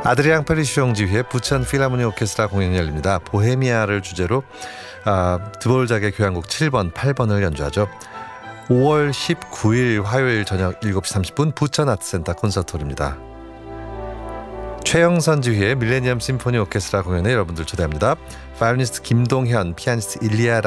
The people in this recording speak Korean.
아드리앙 페리슈ong 지휘의 부천 필하모니 오케스트라 공연이 열립니다. 보헤미아를 주제로 드보르작의 교향곡 7번, 8번을 연주하죠. 5월 19일 화요일 저녁 7시 30분 부천 아트센터 콘서트홀입니다. 최영선 지휘의 밀레니엄 심포니 오케스트라 공연에 여러분들 초대합니다. 바이올리니스트 김동현, 피아니스트 일리아